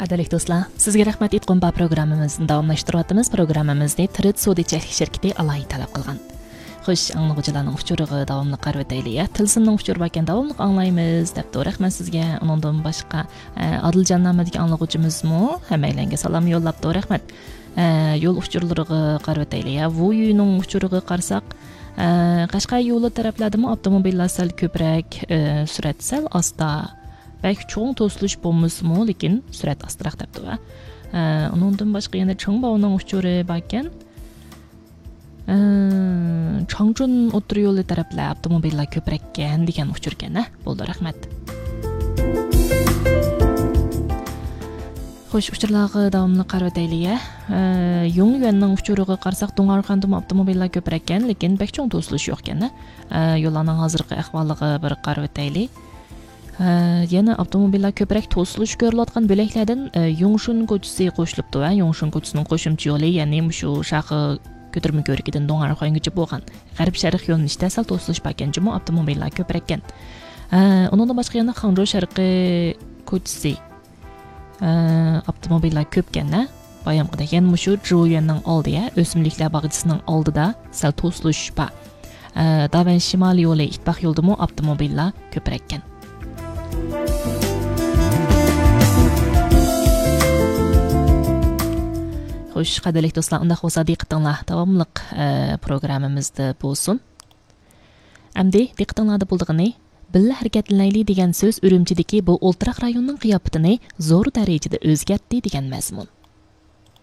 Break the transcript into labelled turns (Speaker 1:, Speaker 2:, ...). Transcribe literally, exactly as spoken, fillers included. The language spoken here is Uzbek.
Speaker 1: Qadrli do'stlar, sizga rahmat aytgan bu programmamizni davomlashtiryapmiz. Programmamizni Tirit sodichilik shirkati alohida talab qilgan. Xo'sh, anglovchilarning uchurig'i davomli qarab o'taylik. Tilsimning uchuri ekan davomli anglaymiz deb rahmat sizga. Undan boshqa Adiljon nomidagi anglovchimizmi? Hammalarga salom yo'llab rahmat. Yo'l uchurlariga qarab o'taylik. Bu uyning uchurig'i qarsak, Qashqar yo'li tarafladimi avtomobillar sal ko'proq, surat sal asta. Belki çoğun tosluş bulmuşmu, lekin sürat astırak depti va. Onundan başka yana Çangbağ'ın uçuru bakken, Çangchun otur yolu tarafla avtomobiller köprekken diken uçurken, boldu rahmet. Xo'sh, uçurlarga davomli qarab o'taylik. Yongyuanning uchuruga qarsak, Do'ngarxonda avtomobillar ko'prekken, lekin bek cho'ng tosluş yo'q ekan. Yo'llarning hozirgi ahvoliga bir qarab o'taylik. Yana avtomobillar ko'proq to'silish ko'rilayotgan bo'laklardan Yongshun ko'chasi qo'shilibdi va Yongshun ko'chasining qo'shimcha yo'li, ya'ni shu shahi ko'tirma ko'rigidan Do'ngarxongacha bo'lgan g'arb sharq yo'nalishida sal to'silish bo'lganjimi avtomobillar ko'proq ekan. Undan boshqa yana Hangzhou sharqi ko'chasi avtomobillar ko'p ekan-da. Bayamqida yana shu Zhuoyuanning oldiga, o'simliklar bog'chasining oldida sal to'silish bor. Davan shimoliy yo'li, ittifoq yo'ldami avtomobillar ko'proq ekan. Xo'sh, qadrli do'stlar, unda bo'lsa diqqatinglar davomli programmamizda bo'lsin. Endi diqqatinglarda bo'ldig'ini billa harakatlanaylik degan so'z Urumchidagi bu o'ltiraq rayonning qiyofatini zo'r darajada o'zgartdi degan mazmun.